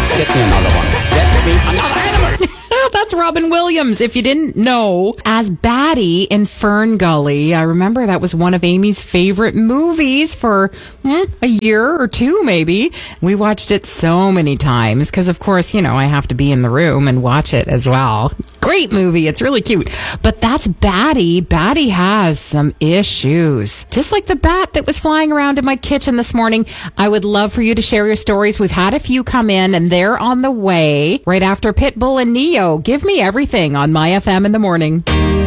Get me another one. Get me another animal. That's Robin Williams, if you didn't know. As Batty in Fern Gully. I remember that was one of Amy's favorite movies for a year or two, maybe. We watched it so many times because, of course, you know, I have to be in the room and watch it as well. Great movie. It's really cute. But that's Batty. Batty has some issues. Just like the bat that was flying around in my kitchen this morning. I would love for you to share your stories. We've had a few come in, and they're on the way right after Pitbull and Neo. Give Me Everything on My FM in the morning.